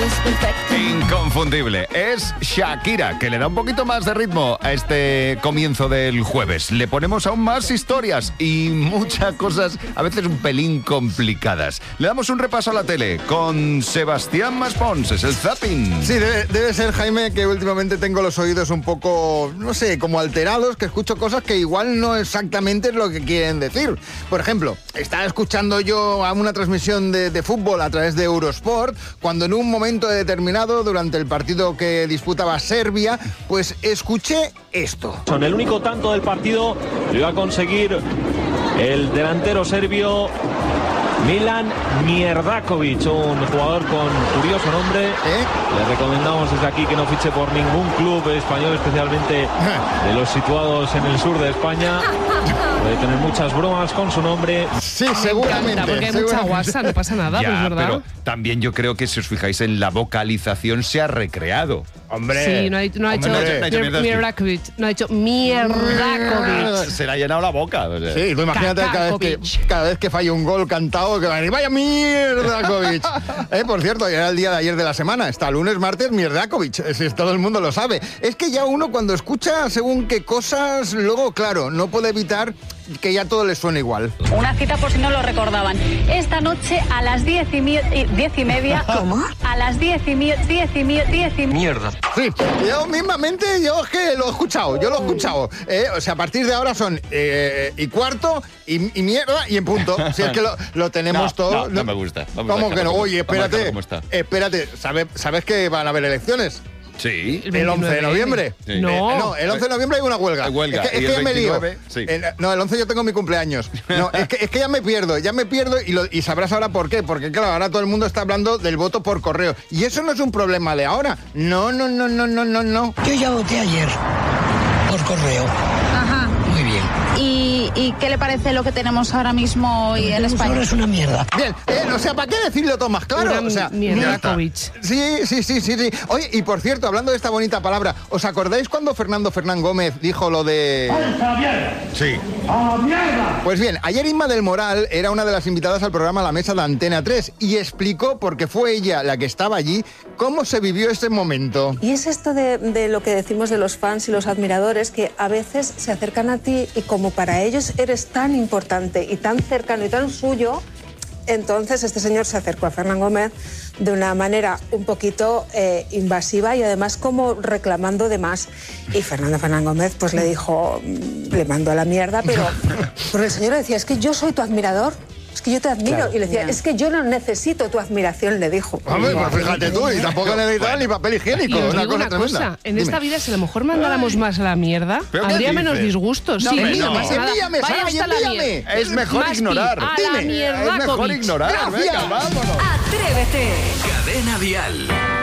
es perfecto. Inconfundible. Es Shakira, que le da un poquito más de ritmo a este comienzo del jueves. Le ponemos aún más historias y muchas cosas, a veces un pelín complicadas. Le damos un repaso a la tele con Sebastián Maspons, es el zapping. Sí, debe ser, Jaime, que últimamente tengo los oídos un poco, no sé, como alterados, que escucho cosas que igual no exactamente es lo que quieren decir. Por ejemplo, estaba escuchando yo a una transmisión de fútbol a través de Eurosport, cuando en un momento determinado, durante el partido que disputaba Serbia, pues escuché esto. Son el único tanto del partido lo iba a conseguir el delantero serbio Milan Mierdakovic, un jugador con curioso nombre. Le recomendamos desde aquí que no fiche por ningún club español, especialmente de los situados en el sur de España. Puede tener muchas bromas con su nombre. Sí, seguramente. Porque hay mucha guasa, no pasa nada, Ya, pues verdad. pero también yo creo que si os fijáis en la vocalización se ha recreado. Hombre. Sí, no ha dicho Mierdakovic, no ha dicho Mierdakovic. Se le ha llenado la boca. O sea. Sí, tú imagínate cada vez que falle un gol cantado, que van a decir, ¡vaya Mierdakovic! Por cierto, era el día de ayer de la semana. Está lunes, martes, Mierdakovic. Todo el mundo lo sabe. Es que ya uno cuando escucha según qué cosas, luego, claro, no puede evitar que ya todo le suene igual. Una cita por si no lo recordaban. Esta noche a las 10:30. ¿Cómo? A las 10:30. Mierda. Sí, yo mismamente, yo es que lo he escuchado. O sea, a partir de ahora son y cuarto y mierda y en punto. Si es que lo tenemos todo. No me gusta. ¿Cómo que no? Oye, espérate. ¿Cómo está? Espérate, ¿sabes que van a haber elecciones? Sí. El 11 de noviembre. Sí. No. El 11 de noviembre hay una huelga. Hay huelga. Es Y que el ya me lío. 29, sí. El 11 yo tengo mi cumpleaños. No, es que ya me pierdo y sabrás ahora por qué. Porque claro, ahora todo el mundo está hablando del voto por correo. Y eso no es un problema de ahora. No. Yo ya voté ayer por correo. Ajá. Muy bien. ¿Y qué le parece lo que tenemos ahora mismo hoy en España? Ahora es una mierda. Bien, o sea, ¿para qué decirlo todo más claro? O sea, Mierdakovic. Sí. Oye, y por cierto, hablando de esta bonita palabra, ¿os acordáis cuando Fernán Gómez dijo lo de...? Sí. Pues bien, ayer Inma del Moral era una de las invitadas al programa La Mesa de Antena 3 y explicó, porque fue ella la que estaba allí, cómo se vivió ese momento. Y es esto de lo que decimos de los fans y los admiradores, que a veces se acercan a ti y como para ellos eres tan importante y tan cercano y tan suyo, entonces este señor se acercó a Fernán Gómez de una manera un poquito invasiva y además como reclamando de más. Y Fernán Gómez pues le dijo, le mandó a la mierda, pero el señor le decía, es que yo soy tu admirador. Es que yo te admiro. Claro. Y le decía, es que yo no necesito tu admiración, le dijo. Hombre, pues fíjate tú, y tampoco necesitaba ni papel higiénico. Y os una digo cosa una tremenda. cosa, en esta vida si a lo mejor mandáramos más a la mierda, habría menos disgustos. No, Sí, envíame, no pasa nada. envíame, Vaya Saray, hasta la envíame. mierda. Es mejor Maspi, ignorar. a la Es mejor Mierdakovic. ignorar. Gracias. Venga, vámonos. Atrévete. Cadena Dial.